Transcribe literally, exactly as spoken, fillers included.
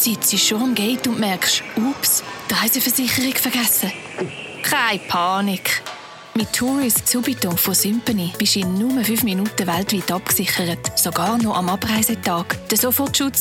sitzt schon am Gate und merkst, ups, die Reiseversicherung vergessen. Keine Panik. Mit Tourist Subito von Symphony bist du in nur fünf Minuten weltweit abgesichert, sogar noch am Abreisetag. Der Sofortschutz